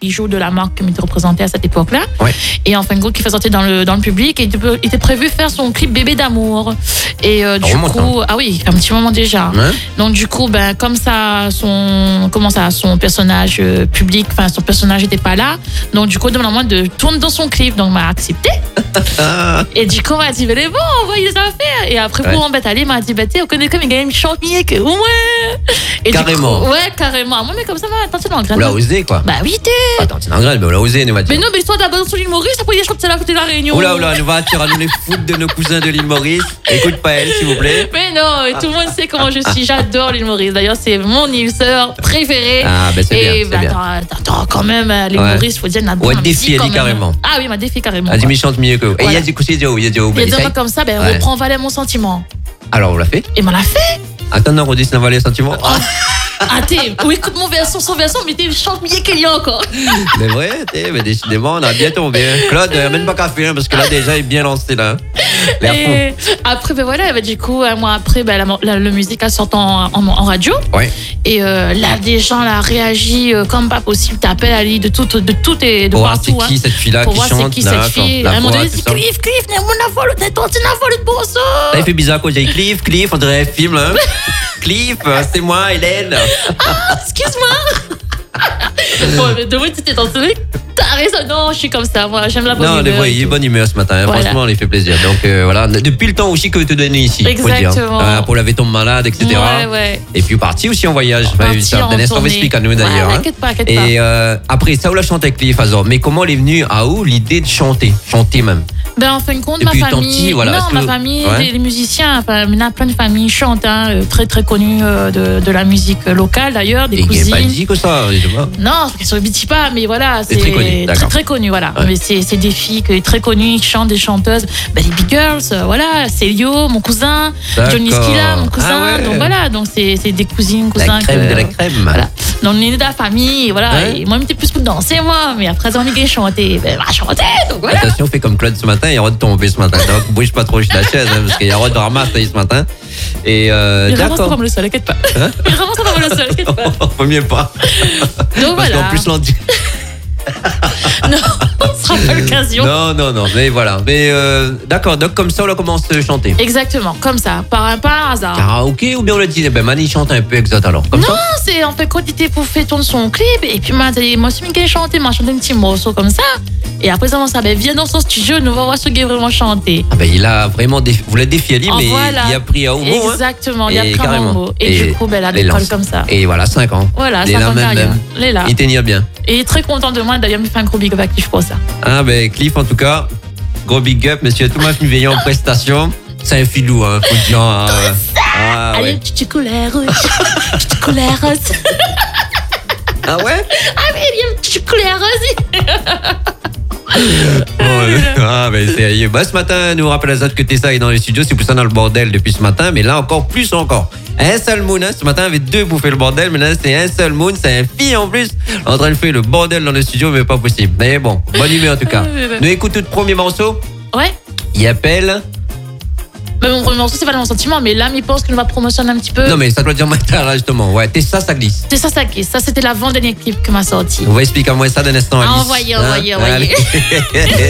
bijoux de la marque qui m'était représentée à cette époque-là. Ouais. Et en fin de compte, qui fait sortir dans le public. Et il était prévu faire son clip Bébé d'amour. Et du coup, ah oui, il fait un petit moment déjà. Ouais. Donc du coup, comme ça, son personnage public, enfin son personnage n'était pas là. Donc du coup, on demande à moi de tourner dans son clip. Donc m'a accepté. Et du coup, on m'a dit, mais bon, on va y les affaires. Et après, pour m'embêter, il m'a dit, on connaît comme il me chante mieux que ouais. Et carrément. Du coup, ouais, carrément. Moi, mais comme ça, attends, tu l'as on l'a osé, quoi. Bah oui, attends, tu l'as mais on l'a osé, nous va dire. Mais non, mais l'histoire d'abord sur l'île Maurice, après, il chante là à côté de la Réunion. Oula, nous va attirer à nous les foot de nos cousins de l'île Maurice. Écoute pas elle, s'il vous plaît. Mais non, tout le monde sait comment je suis. J'adore l'île Maurice. D'ailleurs, c'est mon île sœur préférée. Ah, ben c'est bien. Attends, quand même, l'île Maurice, faut dire, ouais, défi, elle dit carrément. Ah oui, m'a défi carrément. Elle dit, mais chante mieux que. Et il y a des coups, il y a des mots comme ça, reprends Valais mon sentiment. Alors, on l'a fait. Et on l'a fait. Attends, non, redis, Valais sentiment. Oui, écoute mon version, son version, mais tu chantes mieux qu'il y a encore. Mais vrai, mais décidément, on a bien tombé. Claude, amène pas café, parce que là, déjà, il est bien lancé, là. Et après, du coup, moi, après, la musique, elle sort en radio. Ouais. Et là, des gens, là, réagissent comme pas possible. T'appelles Ali de tout et de partout. C'est qui cette fille-là qui chante? C'est qui cette fille? À un moment donné, c'est Cliff, mon avolo, t'es ton avolo de bon sang. Ça fait bizarre quand j'ai Cliff, on dirait un film, là. Cliff, c'est moi, Hélène. Ah, excuse-moi. Bon, mais demain, tu t'es entendu. T'as raison, non, je suis comme ça, moi, j'aime la bonne humeur. Non, il est bonne humeur ce matin, voilà. Franchement, on lui fait plaisir. Donc voilà, depuis le temps aussi que tu donnes ici. Exactement. Pour laver ton malade, etc. Ouais. Et puis parti aussi en voyage. On va expliquer à nous d'ailleurs. T'inquiète pas. Et après ça, on l'a chanté avec Cliff Azor. Mais comment elle est venue à où l'idée de chanter même? En fin de compte, ma famille, ma famille, les musiciens, il y a plein de familles chantent, très très connues de la musique locale d'ailleurs, des cousines. Il n'y a pas dit que ça, non, parce qu'elles ne le disent pas, mais voilà, c'est très connu, voilà. Ouais. Mais c'est des filles très connues qui chantent, des chanteuses, les Big Girls, voilà, Célio, mon cousin, Johnny Skilla, mon cousin, donc voilà, donc c'est des cousins. La crème de la crème. Voilà. Donc on est de la famille, voilà. Ouais. Et moi, j'étais plus pour danser, moi, mais après, on est chanté, va chanter, donc voilà. Attention, fait comme Claude ce matin, il y aura de tomber ce matin. Donc, bouge pas trop sur la chaise, parce qu'il y aura de ramasse ce matin. Et d'accord. Ça va me le sol, t'inquiète pas. Il ramasse ça va me le sol, t'inquiète pas. Faut mieux pas. Donc parce voilà. qu'en plus, l'on dit. Non, ce sera pas l'occasion. Non, mais voilà. Mais d'accord, donc comme ça, on commence à chanter. Exactement, comme ça, par un hasard. Karaoké ou bien on l'a dit, Mani chante un peu exact alors. Comme non, ça c'est en fait quand il était pour faire tourner son clip, et puis moi, aussi, Miguel chanté, m'a chanté un petit morceau comme ça. Et après, ça, viens dans son studio, nous allons voir ce qu'il a vraiment chanté. Ah il a vraiment vous l'avez défié, mais voilà. Il a pris à haut mot. Exactement, il a pris à haut mot. Et du coup, la décolle comme ça. Et voilà, 5 ans. Voilà, 5 ans derrière. Il tenir bien. Et il est très content de moi, d'ailleurs, il me fait un gros big up à Cliff pour ça. Ah Cliff, en tout cas, gros big up, monsieur Thomas Veillant en prestation. C'est un filou, faut dire. Allez, petite couleur rouge, petite couleur rose. Ah ouais? Ah oui, il y a une petite couleur rose. Ce matin, nous rappelle Azad que Tessa est dans les studios, c'est pour ça dans le bordel depuis ce matin, mais là encore plus encore. Un seul moon, ce matin avec 2 pour faire le bordel, mais là c'est un seul moon, c'est un fille en plus, en train de faire le bordel dans le studio, mais pas possible. Mais bon, bonne humeur en tout cas. Nous écoutons le premier morceau. Ouais. Il appelle. Mais mon premier morceau, c'est pas mon sentiment, mais là, il pense qu'il va promotionner un petit peu. Non, mais ça doit dire maintenant, là, justement. Ouais, Tessa, ça glisse. Tessa, ça glisse. Ça, c'était l'avant-dernier clip que m'a sorti. On va expliquer à moi ça d'un instant, Alice. Envoyez.